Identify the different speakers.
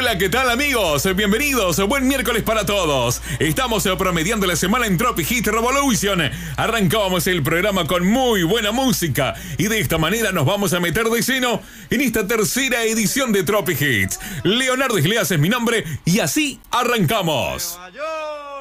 Speaker 1: Hola, ¿qué tal amigos? Bienvenidos, buen miércoles para todos. Estamos promediando la semana en Tropic Hit Revolution. Arrancamos el programa con muy buena música y de esta manera nos vamos a meter de lleno en esta tercera edición de Tropic Hits. Leonardo Isleas es mi nombre y así arrancamos.